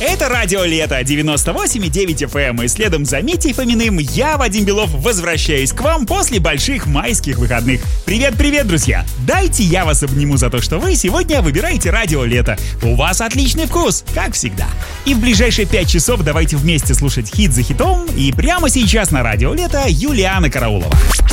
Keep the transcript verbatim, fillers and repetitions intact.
Это радио Лето девяносто восемь и девять эф эм, и следом за Митей Фоминым я, Вадим Белов, возвращаюсь к вам после больших майских выходных. Привет-привет, друзья! Дайте я вас обниму за то, что вы сегодня выбираете радио Лето. У вас отличный вкус, как всегда. И в ближайшие пять часов давайте вместе слушать хит за хитом. И прямо сейчас на радио Лето Юлианна Караулова.